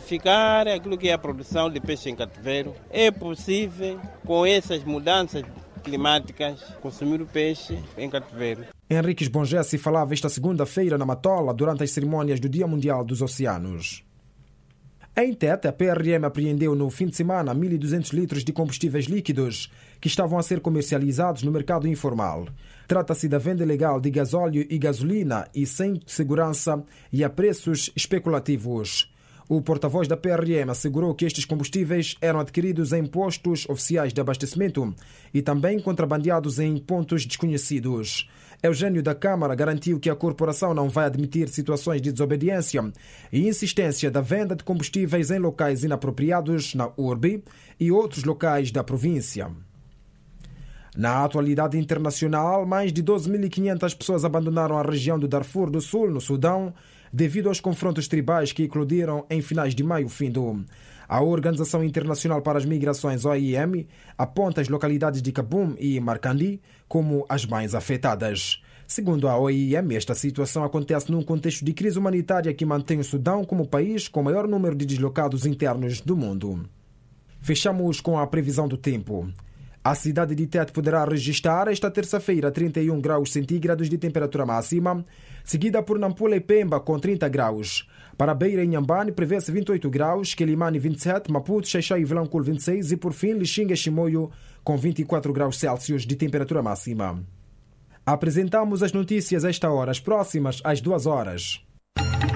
diversificar aquilo que é a produção de peixe em cativeiro. É possível, com essas mudanças climáticas, consumir o peixe em cativeiro. Henriques Bongessi falava esta segunda-feira na Matola durante as cerimônias do Dia Mundial dos Oceanos. Em Tete, a PRM apreendeu no fim de semana 1.200 litros de combustíveis líquidos que estavam a ser comercializados no mercado informal. Trata-se da venda ilegal de gasóleo e gasolina e sem segurança e a preços especulativos. O porta-voz da PRM assegurou que estes combustíveis eram adquiridos em postos oficiais de abastecimento e também contrabandeados em pontos desconhecidos. Eugênio da Câmara garantiu que a corporação não vai admitir situações de desobediência e insistência da venda de combustíveis em locais inapropriados na urbe e outros locais da província. Na atualidade internacional, mais de 12.500 pessoas abandonaram a região do Darfur do Sul, no Sudão, devido aos confrontos tribais que eclodiram em finais de maio-findo. A Organização Internacional para as Migrações, OIM, aponta as localidades de Kabum e Marcandi como as mais afetadas. Segundo a OIM, esta situação acontece num contexto de crise humanitária que mantém o Sudão como o país com o maior número de deslocados internos do mundo. Fechamos com a previsão do tempo. A cidade de Tete poderá registrar esta terça-feira 31 graus centígrados de temperatura máxima, seguida por Nampula e Pemba com 30 graus. Para Beira e Inhambane prevê-se 28 graus, Quelimane 27, Maputo, Xaixai e Vilanculo 26 e por fim Lixinga e Chimoio com 24 graus Celsius de temperatura máxima. Apresentamos as notícias a esta hora, as próximas às 2 horas.